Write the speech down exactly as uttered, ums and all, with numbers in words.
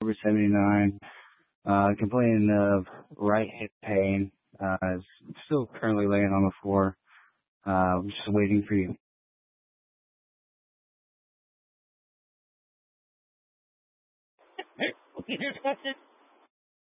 over seventy-nine, uh, complaining of right hip pain. Uh, is still currently laying on the floor. Uh, just waiting for you.